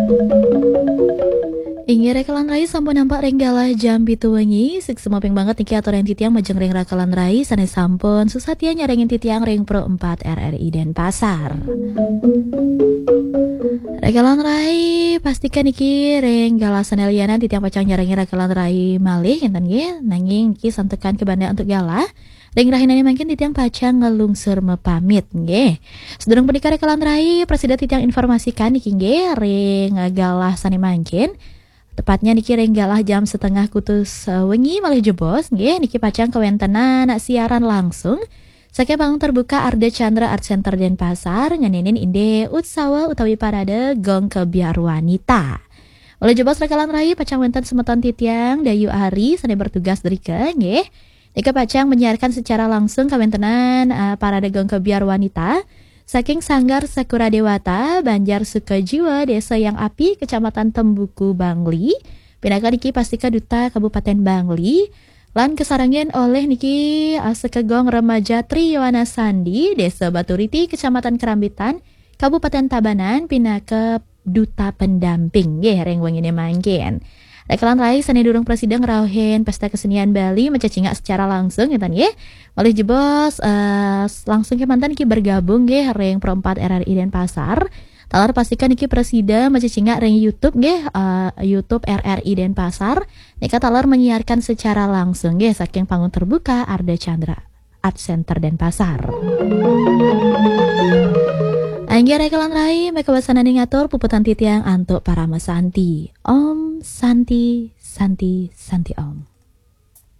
Inggih rekalan rai sampun nampak renggalah jam pitu wengi sik semoping banget niki aturan titiang majeng ring rakalan rai sanes sampun susatya nyarengin titiang ring pro 4 RRI Denpasar. Rekalan rai pastikan niki renggala saneliana titiang pacang nyarengin rekalan rai malih enten nggih nanging niki santekan kebanda untuk gala. Ring rahinane mangkin titiang pacang ngelungsur mepamit nggih. Sedurung punika rekalan rai presiden titiang informasikan niki nggih ring galah sane mangkin. Tepatnya niki renggalah jam setengah kutus wengi malih jebos nggih niki pacang kawentenan siaran langsung saking panggung terbuka Arda Chandra Art Center Denpasar nganinin inde utsawa utawi parade gong kebiar wanita. Oleh jebos rekalan rai pacang wenten semeton titiang Dayu Ari sane bertugas drike nggih. Niki pacang menyiarkan secara langsung kawentenan parade gong kebiar wanita saking Sanggar Sakura Dewata, Banjar Sukajiwa, Desa Yang Api, Kecamatan Tembuku, Bangli. Pinaka niki pastika Duta Kabupaten Bangli. Lan kesarangan oleh niki sekegong remaja Triyoana Sandi, Desa Baturiti, Kecamatan Kerambitan, Kabupaten Tabanan, pinaka Duta Pendamping. Nggih, reng wengine mangkin. Rekalan rai sane durung presiden ngrauhin pesta kesenian Bali mencacingak secara langsung ya nggih. Oleh jebos langsung ke mantan ki bergabung nggih ring Pro 4 RRI Denpasar. Talar pastikan iki presiden mencacingak ring YouTube nggih YouTube RRI Denpasar. Nika talar menyiarkan secara langsung nggih saking panggung terbuka Arda Chandra Art Center Denpasar. Angger rekalan rai mereka basana ngatur puputan titiang antuk para mesanti. Om Santi Santi Santi Om.